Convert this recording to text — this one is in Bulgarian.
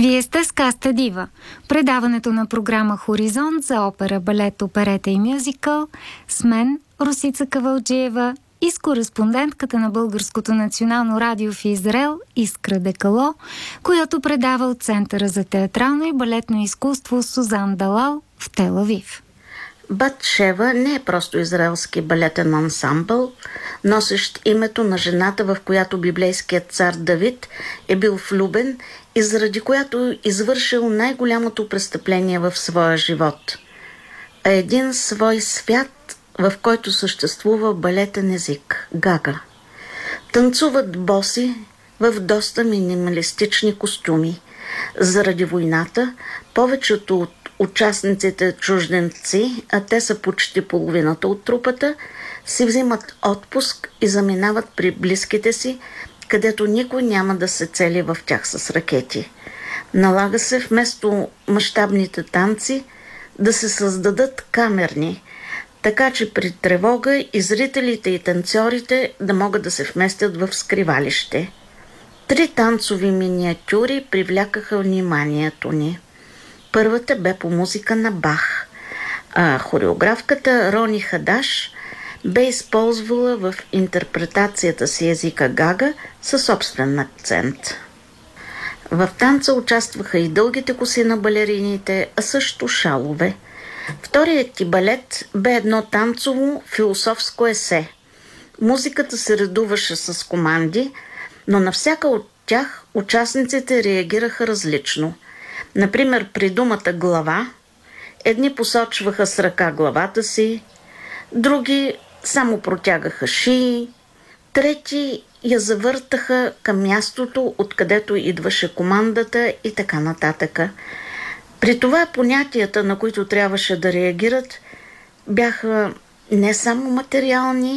Вие сте с Каста Дива, предаването на програма Хоризонт за опера, балет, оперета и мюзикъл с мен, Росица Кавалджиева, и с кореспондентката на Българското национално радио в Израел Искра Декало, която предава от Центъра за театрално и балетно изкуство Сузан Далал в Тел Авив. Бат Шева не е просто израелски балетен ансамбъл, носещ името на жената, в която библейският цар Давид е бил влюбен и заради която извършил най-голямото престъпление в своя живот, а един свой свят, в който съществува балетен език – гага. Танцуват боси в доста минималистични костюми. Заради войната повечето от участниците чужденци, а те са почти половината от трупата, си взимат отпуск и заминават при близките си, където никой няма да се цели в тях с ракети. Налага се вместо мащабните танци да се създадат камерни, така че при тревога и зрителите и танцорите да могат да се вместят в скривалище. 3 танцови миниатюри привлякаха вниманието ни. Първата бе по музика на Бах, а хореографката Рони Хадаш бе използвала в интерпретацията си езика гага със собствен акцент. В танца участваха и дългите коси на балерините, а също шалове. Вторият ти балет бе едно танцово философско есе. Музиката се редуваше с команди, но на всяка от тях участниците реагираха различно. Например, при думата глава, едни посочваха с ръка главата си, други само протягаха шии, трети я завъртаха към мястото, откъдето идваше командата и така нататък. При това понятията, на които трябваше да реагират, бяха не само материални,